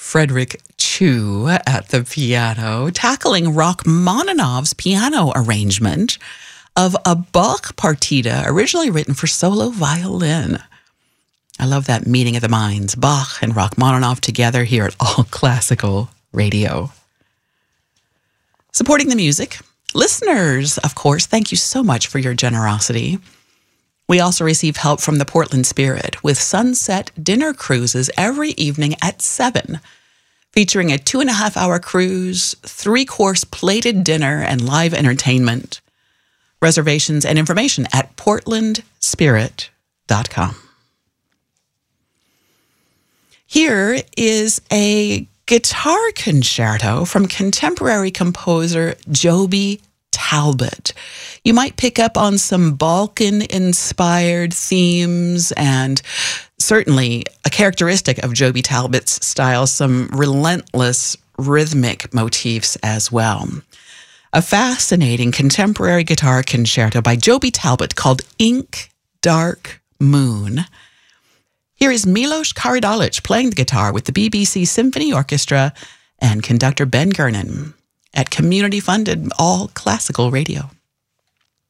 Frederick Chu at the piano, tackling Rachmaninoff's piano arrangement of a Bach partita originally written for solo violin. I love that meeting of the minds, Bach and Rachmaninoff together here at All Classical Radio. Supporting the music, listeners, of course, thank you so much for your generosity. We also receive help from the Portland Spirit with sunset dinner cruises every evening at 7, featuring a 2.5-hour cruise, 3-course plated dinner, and live entertainment. Reservations and information at portlandspirit.com. Here is a guitar concerto from contemporary composer Joby Talbot. You might pick up on some Balkan-inspired themes and certainly a characteristic of Joby Talbot's style, some relentless rhythmic motifs as well. A fascinating contemporary guitar concerto by Joby Talbot called Ink Dark Moon. Here is Milos Karadalic playing the guitar with the BBC Symphony Orchestra and conductor Ben Gernon at community-funded All Classical Radio.